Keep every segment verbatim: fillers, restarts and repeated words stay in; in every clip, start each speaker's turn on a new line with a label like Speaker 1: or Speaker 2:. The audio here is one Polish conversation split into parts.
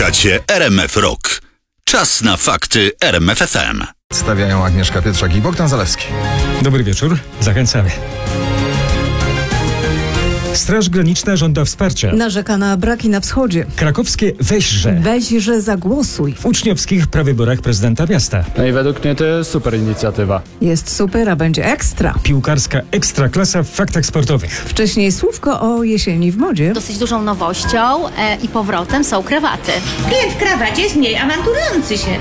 Speaker 1: Słuchacie R M F Rock. Czas na fakty R M F F M.
Speaker 2: Stawiają Agnieszka Pietrzak i Bogdan Zalewski.
Speaker 3: Dobry wieczór, zachęcamy. Straż Graniczna żąda wsparcia.
Speaker 4: Narzeka na braki na wschodzie.
Speaker 3: Krakowskie weźże.
Speaker 4: Weźże zagłosuj.
Speaker 3: W uczniowskich prawyborach prezydenta miasta.
Speaker 5: No i według mnie to jest super inicjatywa.
Speaker 4: Jest super, a będzie ekstra.
Speaker 3: Piłkarska ekstraklasa w faktach sportowych.
Speaker 4: Wcześniej słówko o jesieni w modzie.
Speaker 6: Dosyć dużą nowością e, i powrotem są krawaty.
Speaker 7: Klient w krawacie jest mniej awanturujący się.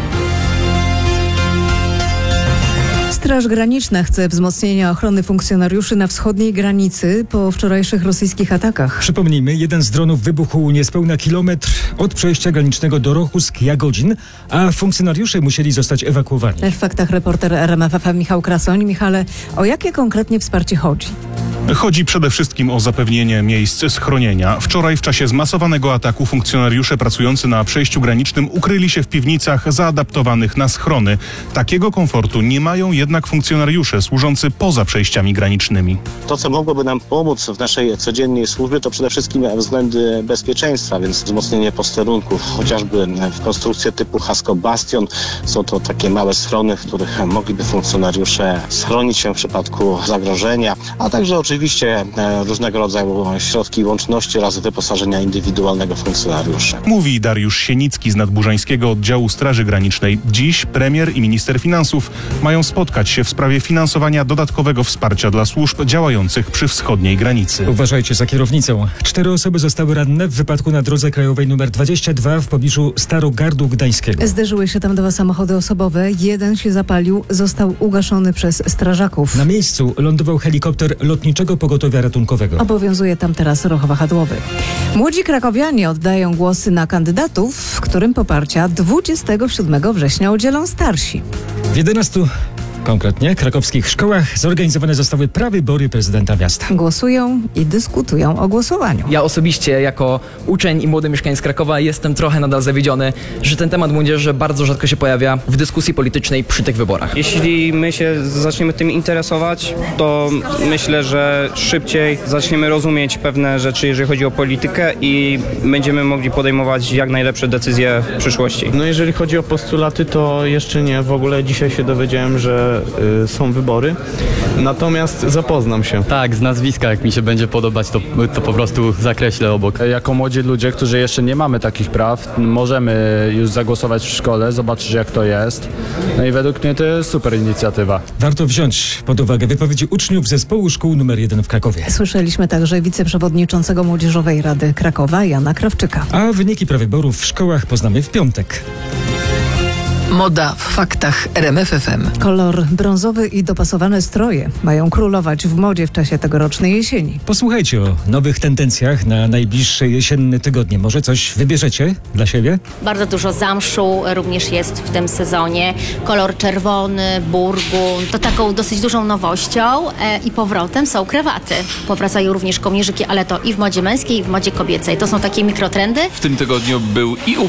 Speaker 4: Straż Graniczna chce wzmocnienia ochrony funkcjonariuszy na wschodniej granicy po wczorajszych rosyjskich atakach.
Speaker 3: Przypomnijmy, jeden z dronów wybuchł niespełna kilometr od przejścia granicznego do Rochusk-Jagodzin, a funkcjonariusze musieli zostać ewakuowani.
Speaker 4: W faktach reporter R M F F M Michał Krasoń. Michale, o jakie konkretnie wsparcie chodzi?
Speaker 8: Chodzi przede wszystkim o zapewnienie miejsc schronienia. Wczoraj w czasie zmasowanego ataku funkcjonariusze pracujący na przejściu granicznym ukryli się w piwnicach zaadaptowanych na schrony. Takiego komfortu nie mają jednak funkcjonariusze służący poza przejściami granicznymi.
Speaker 9: To, co mogłoby nam pomóc w naszej codziennej służbie, to przede wszystkim względy bezpieczeństwa, więc wzmocnienie posterunków, chociażby w konstrukcje typu Hasko Bastion. Są to takie małe schrony, w których mogliby funkcjonariusze schronić się w przypadku zagrożenia, a także oczywiście Oczywiście różnego rodzaju środki łączności oraz wyposażenia indywidualnego funkcjonariuszy.
Speaker 8: Mówi Dariusz Sienicki z Nadburzańskiego Oddziału Straży Granicznej. Dziś premier i minister finansów mają spotkać się w sprawie finansowania dodatkowego wsparcia dla służb działających przy wschodniej granicy.
Speaker 3: Uważajcie za kierownicą. Cztery osoby zostały ranne w wypadku na drodze krajowej nr dwadzieścia dwa w pobliżu Starogardu Gdańskiego.
Speaker 4: Zderzyły się tam dwa samochody osobowe. Jeden się zapalił, został ugaszony przez strażaków.
Speaker 3: Na miejscu lądował helikopter lotniczego pogotowia ratunkowego.
Speaker 4: Obowiązuje tam teraz ruch wahadłowy. Młodzi krakowianie oddają głosy na kandydatów, w którym poparcia dwudziestego siódmego września udzielą starsi.
Speaker 3: W jedenastu konkretnie krakowskich szkołach zorganizowane zostały prawybory prezydenta miasta.
Speaker 4: Głosują i dyskutują o głosowaniu.
Speaker 10: Ja osobiście jako uczeń i młody mieszkaniec Krakowa jestem trochę nadal zawiedziony, że ten temat młodzieży bardzo rzadko się pojawia w dyskusji politycznej przy tych wyborach.
Speaker 11: Jeśli my się zaczniemy tym interesować, to myślę, że szybciej zaczniemy rozumieć pewne rzeczy, jeżeli chodzi o politykę i będziemy mogli podejmować jak najlepsze decyzje w przyszłości.
Speaker 12: No jeżeli chodzi o postulaty, to jeszcze nie. W ogóle dzisiaj się dowiedziałem, że y, są wybory. Natomiast zapoznam się.
Speaker 5: Tak, z nazwiska, jak mi się będzie podobać, to, to po prostu zakreślę obok. Jako młodzi ludzie, którzy jeszcze nie mamy takich praw, możemy już zagłosować w szkole, zobaczyć jak to jest. No i według mnie to jest super inicjatywa.
Speaker 3: Warto wziąć pod uwagę wypowiedzi uczniów zespołu szkół numer jeden w Krakowie.
Speaker 4: Słyszeliśmy także wiceprzewodniczącego Młodzieżowej Rady Krakowa, Jana Krawczyka.
Speaker 3: A wyniki prawyborów w szkołach poznamy w piątek.
Speaker 13: Moda w faktach R M F F M.
Speaker 4: Kolor brązowy i dopasowane stroje mają królować w modzie w czasie tegorocznej jesieni.
Speaker 3: Posłuchajcie o nowych tendencjach na najbliższe jesienne tygodnie. Może coś wybierzecie dla siebie?
Speaker 6: Bardzo dużo zamszu również jest w tym sezonie. Kolor czerwony, burgund. To taką dosyć dużą nowością e, i powrotem są krawaty. Powracają również kołnierzyki, ale to i w modzie męskiej, i w modzie kobiecej. To są takie mikrotrendy.
Speaker 14: W tym tygodniu był i u